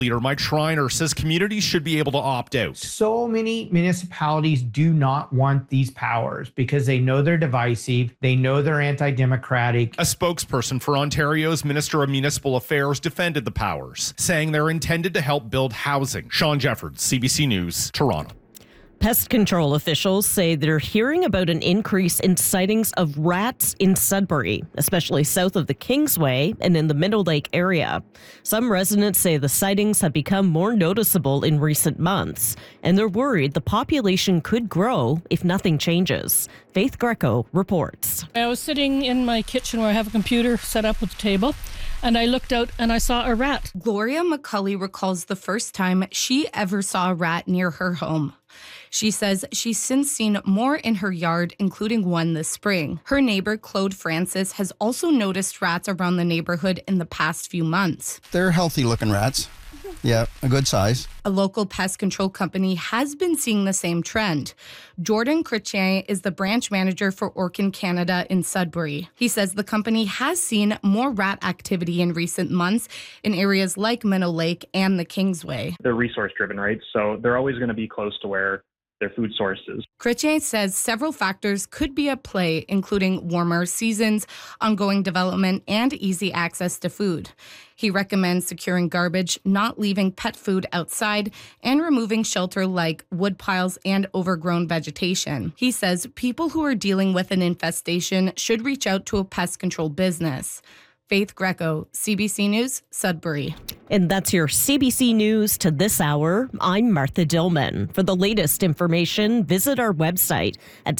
Leader Mike Schreiner says communities should be able to opt out. So many municipalities do not want these powers because they know they're divisive. They know they're anti-democratic. A spokesperson for Ontario's Minister of Municipal Affairs defended the powers, saying they're intended to help build housing. Sean Jeffords, CBC News, Toronto. Pest control officials say they're hearing about an increase in sightings of rats in Sudbury, especially south of the Kingsway and in the Middle Lake area. Some residents say the sightings have become more noticeable in recent months, and they're worried the population could grow if nothing changes. Faith Greco reports. I was sitting in my kitchen where I have a computer set up with a table, and I looked out and I saw a rat. Gloria McCulley recalls the first time she ever saw a rat near her home. She says she's since seen more in her yard, including one this spring. Her neighbor, Claude Francis, has also noticed rats around the neighborhood in the past few months. They're healthy-looking rats. Yeah, a good size. A local pest control company has been seeing the same trend. Jordan Chrétien is the branch manager for Orkin Canada in Sudbury. He says the company has seen more rat activity in recent months in areas like Minnow Lake and the Kingsway. They're resource-driven, right? So they're always going to be close to where their food sources. Chrétien says several factors could be at play, including warmer seasons, ongoing development, and easy access to food. He recommends securing garbage, not leaving pet food outside, and removing shelter like wood piles and overgrown vegetation. He says people who are dealing with an infestation should reach out to a pest control business. Faith Greco, CBC News, Sudbury. And that's your CBC News to this hour. I'm Martha Dillman. For the latest information, visit our website at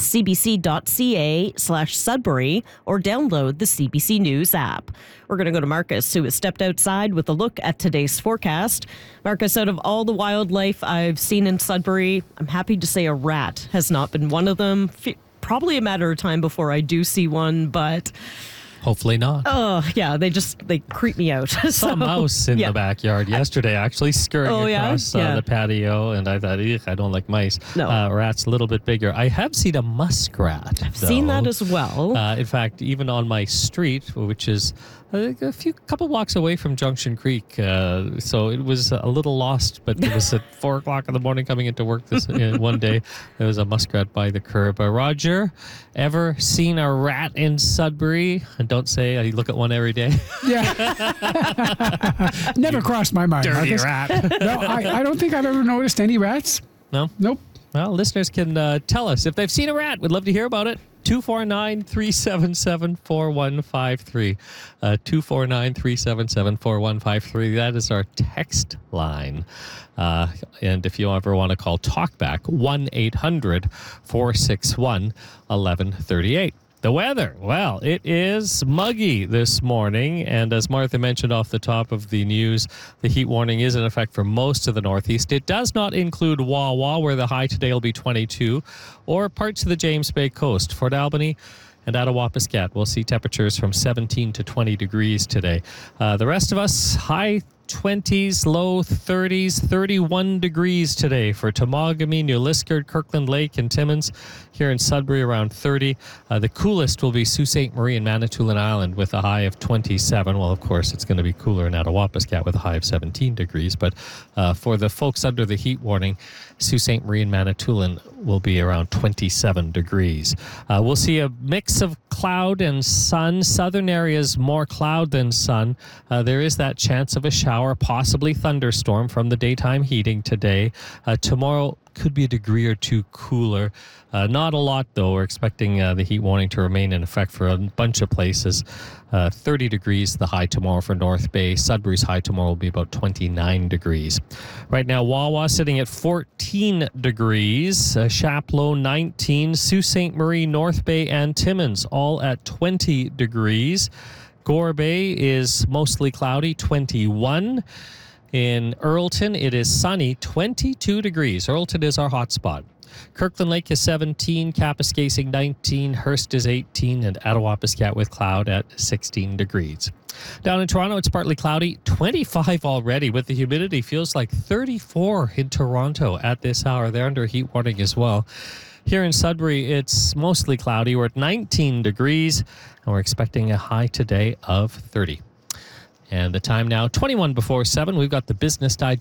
cbc.ca/Sudbury or download the CBC News app. We're going to go to Marcus, who has stepped outside with a look at today's forecast. Marcus, out of all the wildlife I've seen in Sudbury, I'm happy to say a rat has not been one of them. Probably a matter of time before I do see one, but... Hopefully not. Oh, yeah, they creep me out. I saw a mouse in the backyard yesterday, actually, scurrying across the patio, and I thought, I don't like mice. No. Rat's a little bit bigger. I have seen a muskrat, I've seen that as well. In fact, even on my street, which is a couple blocks away from Junction Creek, so it was a little lost, but it was at 4 o'clock in the morning coming into work this one day. There was a muskrat by the curb. Roger, ever seen a rat in Sudbury? And don't say I look at one every day. Yeah. Never crossed my mind. Dirty rat. No, I don't think I've ever noticed any rats. No? Nope. Well, listeners can tell us if they've seen a rat. We'd love to hear about it. 249-377-4153. 249-377-4153. That is our text line. And if you ever want to call Talkback, 1-800-461-1138. The weather, well, it is muggy this morning, and as Martha mentioned off the top of the news, the heat warning is in effect for most of the Northeast. It does not include Wawa, where the high today will be 22, or parts of the James Bay coast. Fort Albany and Attawapiskat, we'll see temperatures from 17 to 20 degrees today. The rest of us, high 20s, low 30s, 31 degrees today for Temagami, New Liskeard, Kirkland Lake, and Timmins. Here in Sudbury, around 30. The coolest will be Sault Ste. Marie and Manitoulin Island with a high of 27. Well, of course, it's going to be cooler in Attawapiskat with a high of 17 degrees. But for the folks under the heat warning, Sault Ste. Marie and Manitoulin will be around 27 degrees. We'll see a mix of cloud and sun. Southern areas more cloud than sun. There is that chance of a shower, possibly thunderstorm from the daytime heating today. Tomorrow could be a degree or two cooler. Not a lot, though. We're expecting the heat warning to remain in effect for a bunch of places. 30 degrees the high tomorrow for North Bay. Sudbury's high tomorrow will be about 29 degrees. Right now, Wawa sitting at 14 degrees. Chapleau 19. Sault Ste. Marie, North Bay, and Timmins all at 20 degrees. Gore Bay is mostly cloudy, 21. In Earlton, it is sunny, 22 degrees. Earlton is our hotspot. Kirkland Lake is 17, Kapuskasing 19, Hearst is 18, and Attawapiskat with cloud at 16 degrees. Down in Toronto, it's partly cloudy, 25 already, with the humidity feels like 34 in Toronto at this hour. They're under heat warning as well. Here in Sudbury, it's mostly cloudy. We're at 19 degrees, and we're expecting a high today of 30. And the time now, 21 before 7. We've got the Business Digest